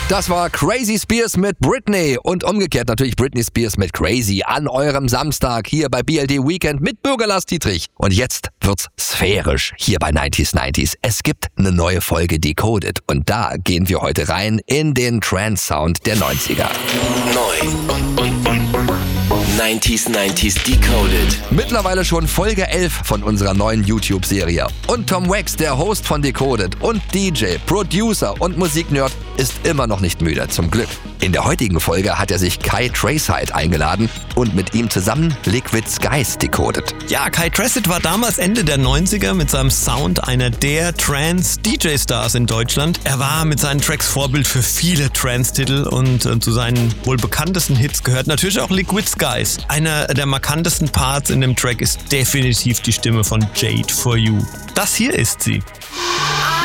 Das war Crazy Spears mit Britney und umgekehrt natürlich Britney Spears mit Crazy an eurem Samstag hier bei BLD Weekend mit Bürger Lars Dietrich. Und jetzt wird's sphärisch hier bei 90s. Es gibt eine neue Folge Decoded und da gehen wir heute rein in den Trance-Sound der 90er. Neu und 90s Decoded. Mittlerweile schon Folge 11 von unserer neuen YouTube-Serie. Und Tom Wax, der Host von Decoded und DJ, Producer und Musiknerd, ist immer noch nicht müde, zum Glück. In der heutigen Folge hat er sich Kai Tracite eingeladen und mit ihm zusammen Liquid Skies decoded. Ja, Kai Tracite war damals Ende der 90er mit seinem Sound einer der Trance-DJ-Stars in Deutschland. Er war mit seinen Tracks Vorbild für viele Trance-Titel und zu seinen wohl bekanntesten Hits gehört natürlich auch Liquid Skies. Einer der markantesten Parts in dem Track ist definitiv die Stimme von Jade For You. Das hier ist sie.